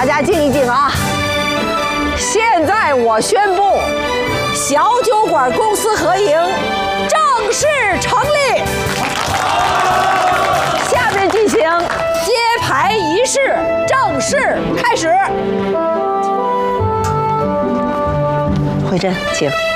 大家静一静啊！现在我宣布，小酒馆公司合营正式成立。下面进行揭牌仪式，正式开始。慧珍，请。